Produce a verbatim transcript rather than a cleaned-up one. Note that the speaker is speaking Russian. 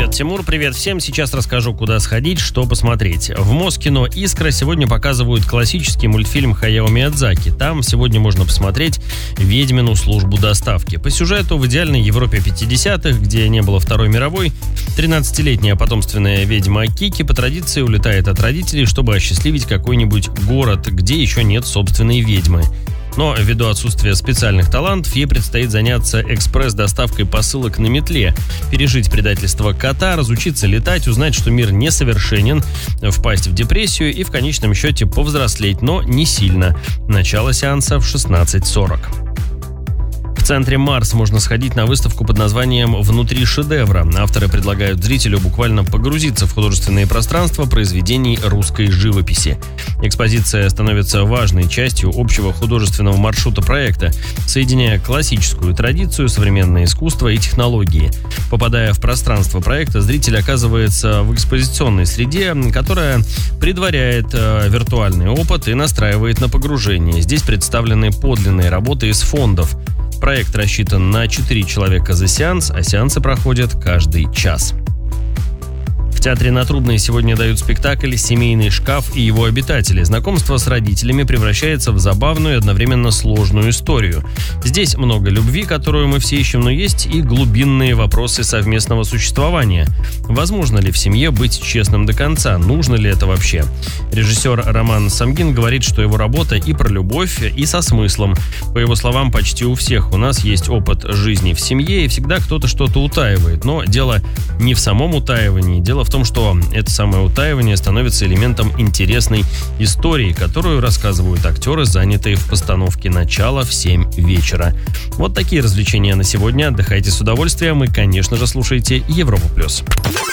Привет, Тимур, привет всем. Сейчас расскажу, куда сходить, что посмотреть. В Москино «Искра» сегодня показывают классический мультфильм Хаяо Миядзаки. Там сегодня можно посмотреть «Ведьмину службу доставки». По сюжету в идеальной Европе пятидесятых, где не было Второй мировой, тринадцатилетняя потомственная ведьма Кики по традиции улетает от родителей, чтобы осчастливить какой-нибудь город, где еще нет собственной ведьмы. Но ввиду отсутствия специальных талантов, ей предстоит заняться экспресс-доставкой посылок на метле, пережить предательство кота, разучиться летать, узнать, что мир несовершенен, впасть в депрессию и в конечном счете повзрослеть, но не сильно. Начало сеанса в шестнадцать сорок. В центре Марс можно сходить на выставку под названием «Внутри шедевра». Авторы предлагают зрителю буквально погрузиться в художественные пространства произведений русской живописи. Экспозиция становится важной частью общего художественного маршрута проекта, соединяя классическую традицию, современное искусство и технологии. Попадая в пространство проекта, зритель оказывается в экспозиционной среде, которая предваряет э, виртуальный опыт и настраивает на погружение. Здесь представлены подлинные работы из фондов. Проект рассчитан на четыре человека за сеанс, а сеансы проходят каждый час. В театре на Трубной сегодня дают спектакль «Семейный шкаф и его обитатели». Знакомство с родителями превращается в забавную и одновременно сложную историю. Здесь много любви, которую мы все ищем, но есть и глубинные вопросы совместного существования. Возможно ли в семье быть честным до конца? Нужно ли это вообще? Режиссер Роман Самгин говорит, что его работа и про любовь, и со смыслом. По его словам, почти у всех у нас есть опыт жизни в семье, и всегда кто-то что-то утаивает. Но дело не в самом утаивании, дело в том, что это самое утаивание становится элементом интересной истории, которую рассказывают актеры, занятые в постановке «Начало» в семь вечера. Вот такие развлечения на сегодня. Отдыхайте с удовольствием и, конечно же, слушайте Европу плюс.